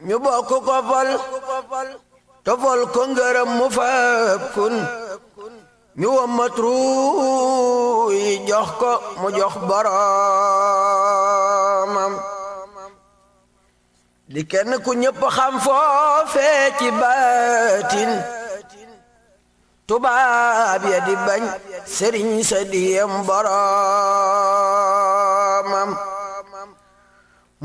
ñu bokk ko fal tofal ko ngërëm mu fab kun ñu wammat ruuy jox ko mu jox boroomam di kenn ku ñëpp xam foofee ci baatin tubaab ya di bañ sëriñ sa diyem boroom